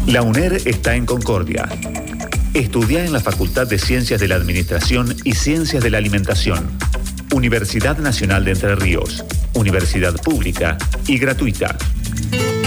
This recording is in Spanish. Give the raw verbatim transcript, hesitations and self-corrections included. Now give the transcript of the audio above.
La UNER está en Concordia. Estudia en la Facultad de Ciencias de la Administración y Ciencias de la Alimentación. Universidad Nacional de Entre Ríos. Universidad pública y gratuita.